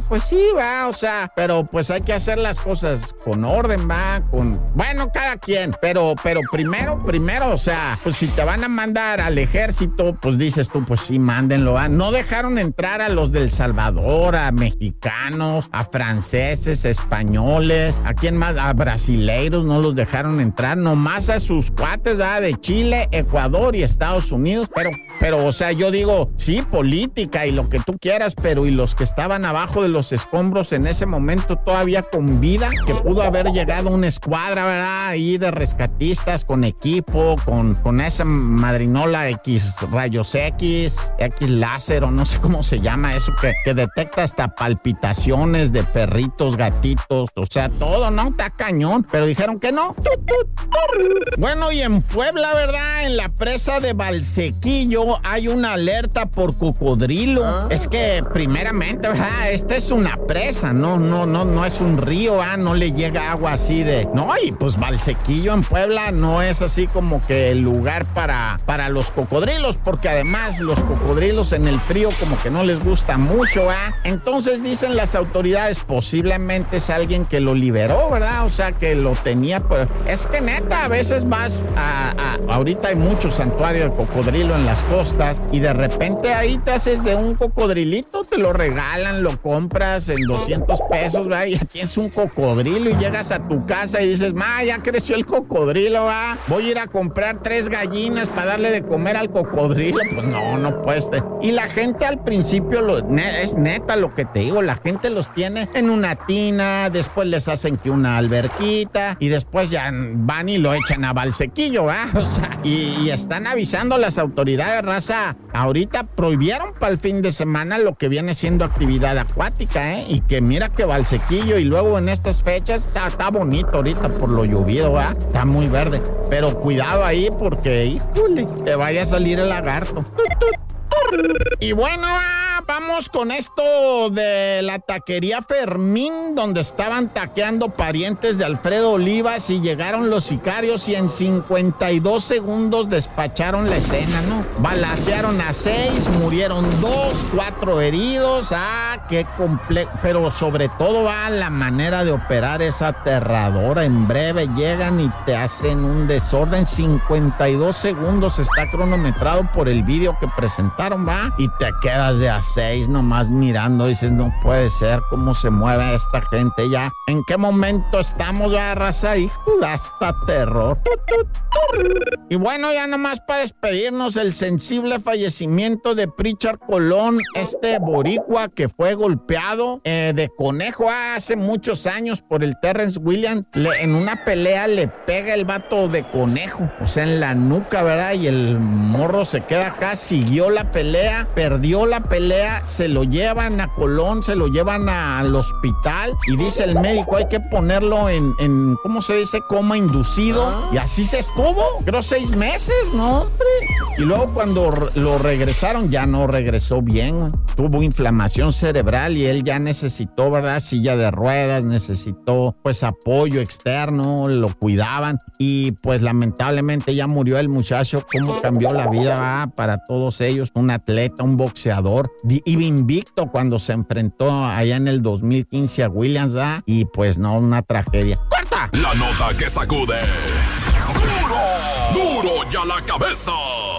pues sí, va, o sea, pero pues hay que hacer las cosas con orden, va, bueno, cada quien, pero primero, o sea, pues si te van a mandar al ejército, pues dices tú, pues sí, mándenlo, va. No dejaron entrar a los del Salvador, a mexicanos, a franceses, a españoles, ¿a quién más? A brasileiros no los dejaron entrar, nomás a sus cuates, va, de Chile, Ecuador y Estados Unidos, pero, o sea, yo digo, sí, política y lo que tú quieras, pero y los que estaban abajo de los escombros en ese momento todavía con vida, que pudo haber llegado una escuadra, ¿verdad? Ahí de rescatistas con equipo, con esa madrinola X rayos X láser o no sé cómo se llama eso, que detecta hasta palpitaciones de perritos, gatitos, o sea, todo, ¿no? Está cañón, pero dijeron que no. Bueno, y en Puebla, ¿verdad? En la presa de Valsequillo hay una alerta por cocodrilo. Es que, primeramente, ¿verdad? Esta es una presa, no es un río, ¿ah? No le llega agua así de... No, y pues Valsequillo en Puebla no es así como que el lugar para los cocodrilos, porque además los cocodrilos en el frío como que no les gusta mucho, ¿ah? Entonces dicen las autoridades, posiblemente es alguien que lo liberó, ¿verdad? O sea, que lo tenía... Pues, es que neta, a veces vas ahorita hay mucho santuario de cocodrilo en las costas y de repente ahí te haces de un cocodrilito, te lo regalan, lo compras en 200 pesos, ¿verdad? Y ya tienes un cocodrilo y llegas a tu casa y dices, ya creció el cocodrilo, ¿verdad? Voy a ir a comprar 3 gallinas para darle de comer al cocodrilo. Pues no puedes. Y la gente al principio, es neta lo que te digo, la gente los tiene en una tina, después les hacen que una alberquita y después ya van y lo echan a Valsequillo, ¿verdad? O sea, y están avisando las autoridades, raza. Ahorita prohibieron para el fin de semana lo que viene siendo actividad acuática, ¿eh? Y que mira que Valsequillo y luego en estas fechas está bonito ahorita por lo llovido, ¿verdad? Está muy verde. Pero cuidado ahí porque, híjole, te vaya a salir el lagarto. Y bueno, vamos con esto de la taquería Fermín, donde estaban taqueando parientes de Alfredo Olivas y llegaron los sicarios y en 52 segundos despacharon la escena, ¿no? Balacearon a 6, murieron 2, 4 heridos. Qué complejo. Pero sobre todo la manera de operar es aterradora. En breve llegan y te hacen un desorden. 52 segundos está cronometrado por el video que presentaron, ¿va? Y te quedas de a 6 nomás mirando, dices, no puede ser cómo se mueve esta gente ya. ¿En qué momento estamos ya, raza? Hijo, hasta terror. Y bueno, ya nomás para despedirnos, el sensible fallecimiento de Pritchard Colón, este boricua que fue golpeado de conejo hace muchos años por el Terrence Williams. En una pelea le pega el vato de conejo, o sea, en la nuca, ¿verdad? Y el morro se queda acá, siguió la pelea, perdió la pelea, se lo llevan a Colón, se lo llevan al hospital y dice el médico, hay que ponerlo en ¿cómo se dice? Coma inducido. Y así se estuvo, creo 6 meses, ¿no, hombre? Y luego cuando lo regresaron, ya no regresó bien, tuvo inflamación cerebral y él ya necesitó, ¿verdad? Silla de ruedas, necesitó pues apoyo externo, lo cuidaban y pues lamentablemente ya murió el muchacho. ¿Cómo cambió la vida para todos ellos? Un atleta, un boxeador, iba invicto cuando se enfrentó allá en el 2015 a Williams, y pues no, una tragedia. ¡Corta! La nota que sacude. ¡Duro! ¡Duro ya la cabeza!